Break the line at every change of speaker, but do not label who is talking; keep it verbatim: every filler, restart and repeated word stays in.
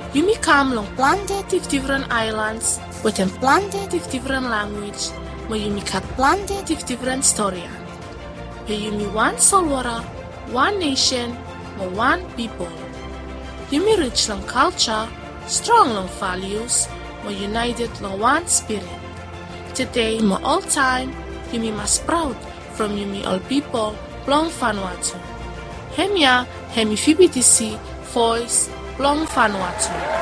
Yumi kam long planted tif different islands with an planted tif different language, ma yumi kat planted tif different story. Pe yumi one solwara, one nation, ma one people. Yumi rich long culture, strong long values, ma united long one spirit. Today, ma all time, yumi mas proud from yumi all people long Vanuatu. Hemia, hemi F I B T C, voice long Vanuatu.